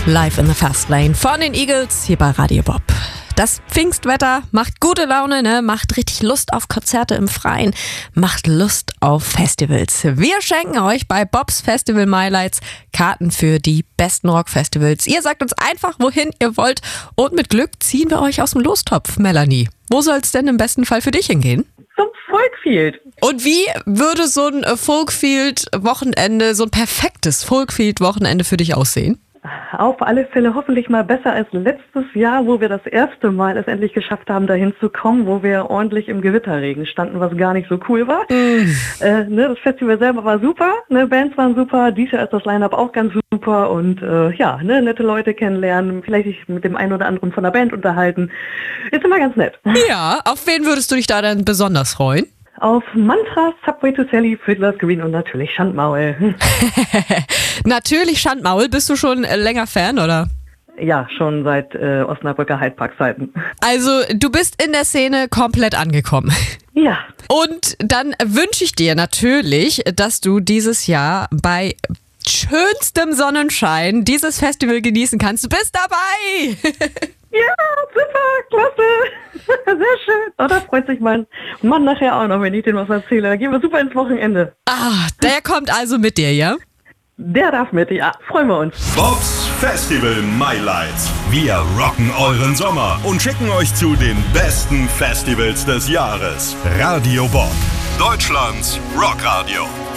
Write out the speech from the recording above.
Live in the Fast Lane von den Eagles hier bei Radio Bob. Das Pfingstwetter macht gute Laune, ne? Macht richtig Lust auf Konzerte im Freien, macht Lust auf Festivals. Wir schenken euch bei Bobs Festival Highlights Karten für die besten Rockfestivals. Ihr sagt uns einfach, wohin ihr wollt und mit Glück ziehen wir euch aus dem Lostopf, Melanie. Wo soll es denn im besten Fall für dich hingehen? Zum Folkfield. Und wie würde so ein Folkfield-Wochenende, so ein perfektes Folkfield-Wochenende für dich aussehen? Auf alle Fälle hoffentlich mal besser als letztes Jahr, wo wir das erste Mal es endlich geschafft haben, dahin zu kommen, wo wir ordentlich im Gewitterregen standen, was gar nicht so cool war. Das Festival selber war super, Bands waren super, dieses Jahr ist das Line-Up auch ganz super und nette Leute kennenlernen, vielleicht sich mit dem einen oder anderen von der Band unterhalten. Ist immer ganz nett. Ja, auf wen würdest du dich da dann besonders freuen? Auf Mantra, Subway to Sally, Fiddler's Green und natürlich Schandmaul. Natürlich Schandmaul. Bist du schon länger Fan, oder? Ja, schon seit Osnabrücker Heidpark-Zeiten. Also du bist in der Szene komplett angekommen. Ja. Und dann wünsche ich dir natürlich, dass du dieses Jahr bei schönstem Sonnenschein dieses Festival genießen kannst. Du bist dabei! Ja, super, klasse. Sehr schön. Oh, da freut sich mein Mann nachher auch noch, wenn ich dem was erzähle. Da gehen wir super ins Wochenende. Ah, der kommt also mit dir, ja? Der darf mit, ja. Freuen wir uns. Bobs Festival Highlights. Wir rocken euren Sommer und schicken euch zu den besten Festivals des Jahres. Radio Bob, Deutschlands Rockradio.